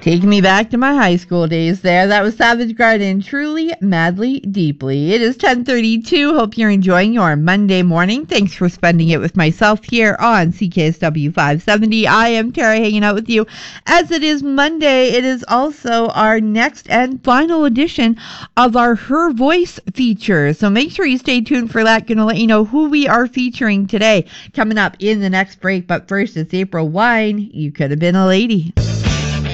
Taking me back to my high school days there. That was Savage Garden, Truly, Madly, Deeply. It is 10:32. Hope you're enjoying your Monday morning. Thanks for spending it with myself here on CKSW 570. I am Tara hanging out with you as it is Monday. It is also our next and final edition of our Her Voice feature. So make sure you stay tuned for that. Going to let you know who we are featuring today coming up in the next break. But first, it's April Wine. You could have been a lady.